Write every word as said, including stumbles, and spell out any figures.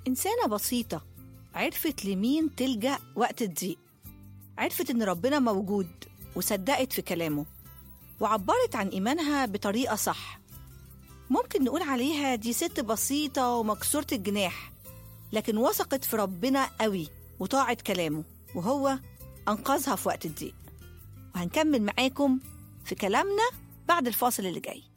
إنسانة بسيطة عرفت لمين تلجأ وقت الضيق. عرفت إن ربنا موجود وصدقت في كلامه وعبرت عن إيمانها بطريقة صح. ممكن نقول عليها دي ست بسيطة ومكسورة الجناح، لكن وثقت في ربنا قوي وطاعت كلامه، وهو أنقذها في وقت الضيق. وهنكمل معاكم في كلامنا بعد الفاصل اللي جاي.